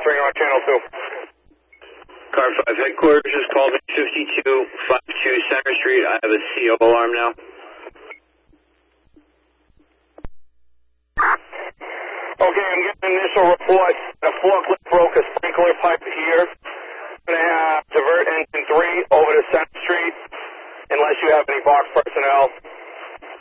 answering on channel 2. Car 5 headquarters just called me 5252 Center Street. I have a CO alarm now. Okay, I'm getting an initial report. A forklift broke a sprinkler pipe here. I'm going to have divert engine 3 over to Center Street, unless you have any box personnel.